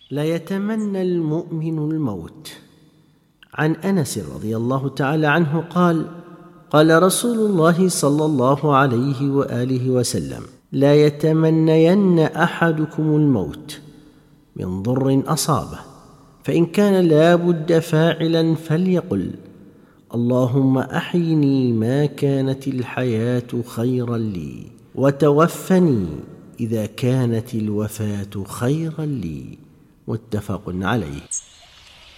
لا يتمنى المؤمن الموت. عن أنس رضي الله تعالى عنه قال: قال رسول الله صلى الله عليه وآله وسلم: لا يتمنين أحدكم الموت من ضر أصابه، فإن كان لا بد فاعلا فليقل: اللهم أحيني ما كانت الحياة خيرا لي، وتوفني إذا كانت الوفاة خيرا لي. متفق عليه.